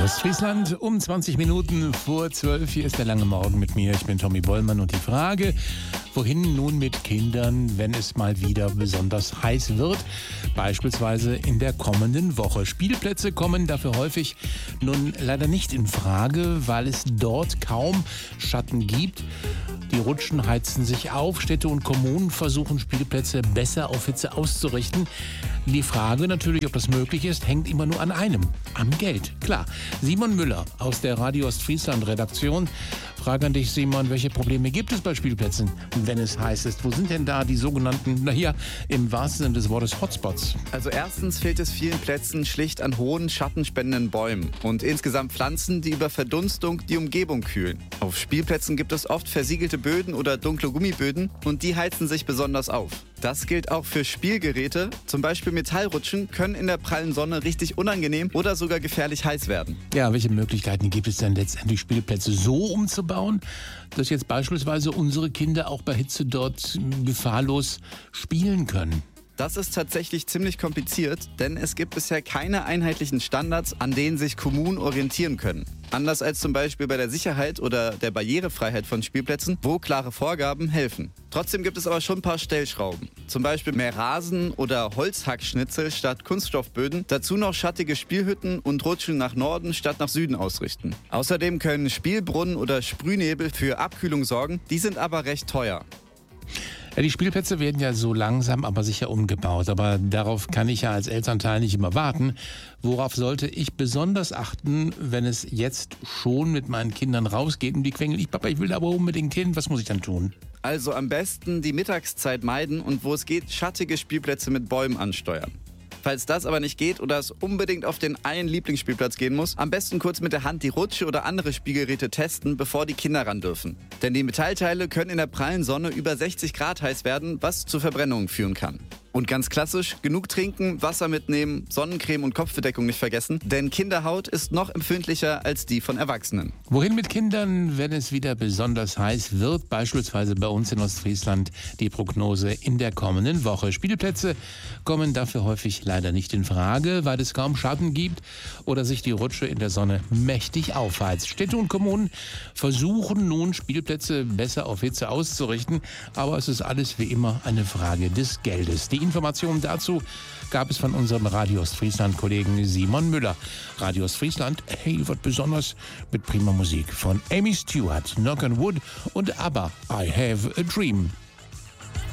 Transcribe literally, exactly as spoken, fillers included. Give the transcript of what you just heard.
Radio Ostfriesland um zwanzig Minuten vor zwölf. Hier ist der lange Morgen mit mir. Ich bin Tommy Bollmann und die Frage, wohin nun mit Kindern, wenn es mal wieder besonders heiß wird? Beispielsweise in der kommenden Woche. Spielplätze kommen dafür häufig nun leider nicht in Frage, weil es dort kaum Schatten gibt. Die Rutschen heizen sich auf. Städte und Kommunen versuchen, Spielplätze besser auf Hitze auszurichten. Die Frage natürlich, ob das möglich ist, hängt immer nur an einem, am Geld. Klar, Simon Müller aus der Radio Ostfriesland-Redaktion. Frage an dich, Simon, welche Probleme gibt es bei Spielplätzen, wenn es heiß ist? Wo sind denn da die sogenannten, naja, im wahrsten Sinne des Wortes Hotspots? Also erstens fehlt es vielen Plätzen schlicht an hohen, schattenspendenden Bäumen und insgesamt Pflanzen, die über Verdunstung die Umgebung kühlen. Auf Spielplätzen gibt es oft versiegelte Böden oder dunkle Gummiböden und die heizen sich besonders auf. Das gilt auch für Spielgeräte. Zum Beispiel Metallrutschen können in der prallen Sonne richtig unangenehm oder sogar gefährlich heiß werden. Ja, welche Möglichkeiten gibt es denn letztendlich, Spielplätze so umzubauen, dass jetzt beispielsweise unsere Kinder auch bei Hitze dort gefahrlos spielen können? Das ist tatsächlich ziemlich kompliziert, denn es gibt bisher keine einheitlichen Standards, an denen sich Kommunen orientieren können. Anders als zum Beispiel bei der Sicherheit oder der Barrierefreiheit von Spielplätzen, wo klare Vorgaben helfen. Trotzdem gibt es aber schon ein paar Stellschrauben. Zum Beispiel mehr Rasen oder Holzhackschnitzel statt Kunststoffböden. Dazu noch schattige Spielhütten und Rutschen nach Norden statt nach Süden ausrichten. Außerdem können Spielbrunnen oder Sprühnebel für Abkühlung sorgen. Die sind aber recht teuer. Ja, die Spielplätze werden ja so langsam, aber sicher umgebaut. Aber darauf kann ich ja als Elternteil nicht immer warten. Worauf sollte ich besonders achten, wenn es jetzt schon mit meinen Kindern rausgeht und die quengeln, ich Papa, ich will aber unbedingt hin. Was muss ich dann tun? Also am besten die Mittagszeit meiden und wo es geht, schattige Spielplätze mit Bäumen ansteuern. Falls das aber nicht geht oder es unbedingt auf den einen Lieblingsspielplatz gehen muss, am besten kurz mit der Hand die Rutsche oder andere Spielgeräte testen, bevor die Kinder ran dürfen. Denn die Metallteile können in der prallen Sonne über sechzig Grad heiß werden, was zu Verbrennungen führen kann. Und ganz klassisch, genug trinken, Wasser mitnehmen, Sonnencreme und Kopfbedeckung nicht vergessen, denn Kinderhaut ist noch empfindlicher als die von Erwachsenen. Wohin mit Kindern, wenn es wieder besonders heiß wird? Beispielsweise bei uns in Ostfriesland die Prognose in der kommenden Woche. Spielplätze kommen dafür häufig leider nicht in Frage, weil es kaum Schatten gibt oder sich die Rutsche in der Sonne mächtig aufheizt. Städte und Kommunen versuchen nun, Spielplätze besser auf Hitze auszurichten, aber es ist alles wie immer eine Frage des Geldes. Die Informationen dazu gab es von unserem Radio Ostfriesland-Kollegen Simon Müller. Radio Ostfriesland, hey, wird besonders mit prima Musik von Amy Stewart, Knock on Wood und ABBA, I Have a Dream.